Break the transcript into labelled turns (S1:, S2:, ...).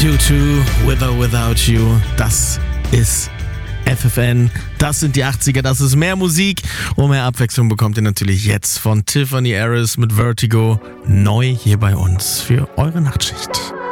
S1: U2, With or Without You, das ist FFN, das sind die 80er, das ist mehr Musik und mehr Abwechslung bekommt ihr natürlich jetzt von Tiffany Harris mit Vertigo, neu hier bei uns für eure Nachtschicht.